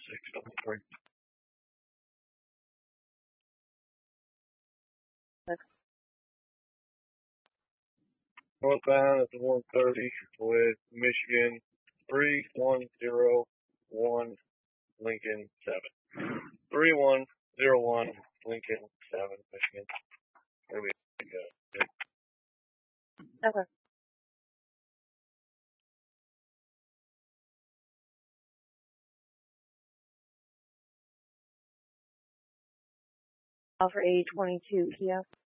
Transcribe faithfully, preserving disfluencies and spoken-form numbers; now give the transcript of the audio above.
six double three. Northbound at the one thirty with Michigan three one zero one Lincoln seven. three one zero one Lincoln seven, Michigan. There we go. Okay. Alpha A twenty-two, Kia.